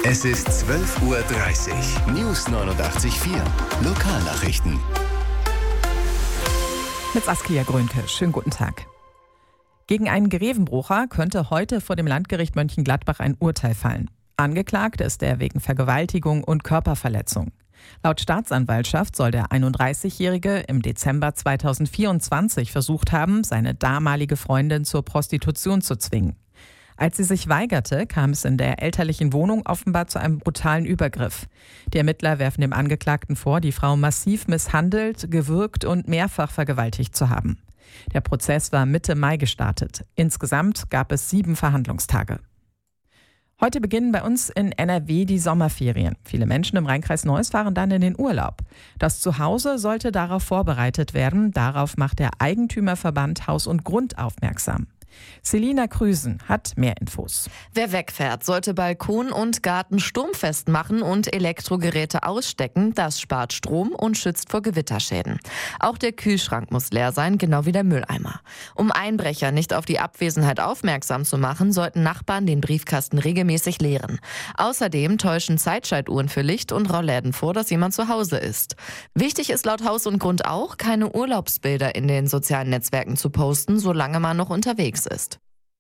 Es ist 12:30 Uhr. News 89.4. Lokalnachrichten. Mit Saskia Grönke. Schönen guten Tag. Gegen einen Grevenbrucher könnte heute vor dem Landgericht Mönchengladbach ein Urteil fallen. Angeklagt ist er wegen Vergewaltigung und Körperverletzung. Laut Staatsanwaltschaft soll der 31-Jährige im Dezember 2024 versucht haben, seine damalige Freundin zur Prostitution zu zwingen. Als sie sich weigerte, kam es in der elterlichen Wohnung offenbar zu einem brutalen Übergriff. Die Ermittler werfen dem Angeklagten vor, die Frau massiv misshandelt, gewürgt und mehrfach vergewaltigt zu haben. Der Prozess war Mitte Mai gestartet. Insgesamt gab es 7 Verhandlungstage. Heute beginnen bei uns in NRW die Sommerferien. Viele Menschen im Rheinkreis Neuss fahren dann in den Urlaub. Das Zuhause sollte darauf vorbereitet werden. Darauf macht der Eigentümerverband Haus und Grund aufmerksam. Selina Krüsen hat mehr Infos. Wer wegfährt, sollte Balkon und Garten sturmfest machen und Elektrogeräte ausstecken. Das spart Strom und schützt vor Gewitterschäden. Auch der Kühlschrank muss leer sein, genau wie der Mülleimer. Um Einbrecher nicht auf die Abwesenheit aufmerksam zu machen, sollten Nachbarn den Briefkasten regelmäßig leeren. Außerdem täuschen Zeitschaltuhren für Licht- und Rollläden vor, dass jemand zu Hause ist. Wichtig ist laut Haus und Grund auch, keine Urlaubsbilder in den sozialen Netzwerken zu posten, solange man noch unterwegs ist.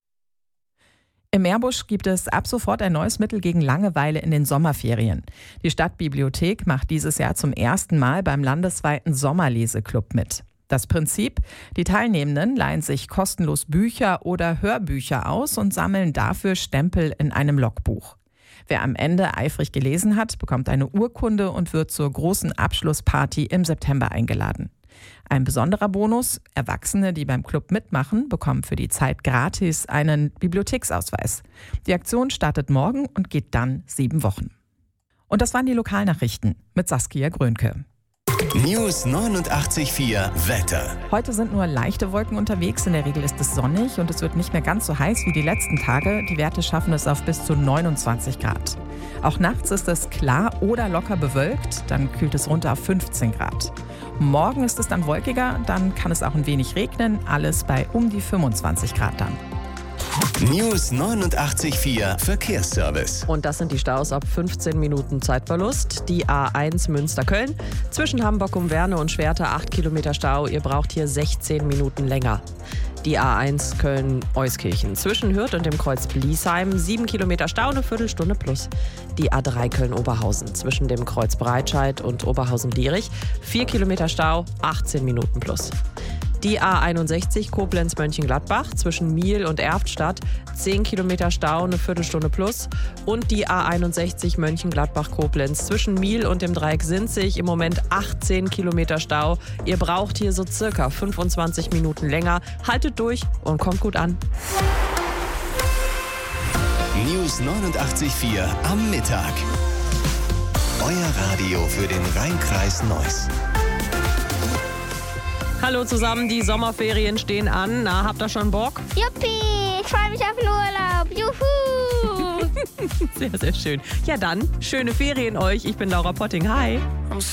Im Meerbusch gibt es ab sofort ein neues Mittel gegen Langeweile in den Sommerferien. Die Stadtbibliothek macht dieses Jahr zum ersten Mal beim landesweiten Sommerleseklub mit. Das Prinzip: Die Teilnehmenden leihen sich kostenlos Bücher oder Hörbücher aus und sammeln dafür Stempel in einem Logbuch. Wer am Ende eifrig gelesen hat, bekommt eine Urkunde und wird zur großen Abschlussparty im September eingeladen. Ein besonderer Bonus: Erwachsene, die beim Club mitmachen, bekommen für die Zeit gratis einen Bibliotheksausweis. Die Aktion startet morgen und geht dann 7 Wochen. Und das waren die Lokalnachrichten mit Saskia Grönke. News 89.4 Wetter. Heute sind nur leichte Wolken unterwegs. In der Regel ist es sonnig und es wird nicht mehr ganz so heiß wie die letzten Tage. Die Werte schaffen es auf bis zu 29 Grad. Auch nachts ist es klar oder locker bewölkt. Dann kühlt es runter auf 15 Grad. Morgen ist es dann wolkiger. Dann kann es auch ein wenig regnen. Alles bei um die 25 Grad dann. News 89.4 Verkehrsservice. Und das sind die Staus ab 15 Minuten Zeitverlust. Die A1 Münster-Köln zwischen Hamburg-Umwerne und Schwerte 8 Kilometer Stau. Ihr braucht hier 16 Minuten länger. Die A1 Köln-Euskirchen zwischen Hürth und dem Kreuz Bliesheim 7 Kilometer Stau, eine Viertelstunde plus. Die A3 Köln-Oberhausen zwischen dem Kreuz Breitscheid und Oberhausen-Dierich 4 Kilometer Stau, 18 Minuten plus. Die A61 Koblenz-Mönchengladbach zwischen Miel und Erftstadt 10 Kilometer Stau, eine Viertelstunde plus. Und die A61 Mönchengladbach-Koblenz zwischen Miel und dem Dreieck Sinzig im Moment 18 Kilometer Stau. Ihr braucht hier so circa 25 Minuten länger. Haltet durch und kommt gut an. News 89.4 am Mittag. Euer Radio für den Rheinkreis Neuss. Hallo zusammen, die Sommerferien stehen an. Na, habt ihr schon Bock? Juppie, ich freue mich auf den Urlaub. Juhu! Sehr, sehr schön. Ja dann, schöne Ferien euch. Ich bin Laura Potting. Hi.